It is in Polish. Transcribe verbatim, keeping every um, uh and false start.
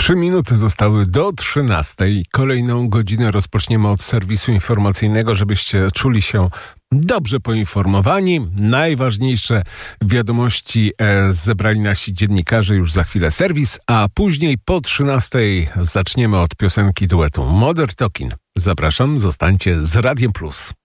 Trzy minuty zostały do trzynastej. Kolejną godzinę rozpoczniemy od serwisu informacyjnego, żebyście czuli się dobrze poinformowani. Najważniejsze wiadomości e, zebrali nasi dziennikarze, już za chwilę serwis, a później po trzynastej zaczniemy od piosenki duetu Modern Talking. Zapraszam, zostańcie z Radiem Plus.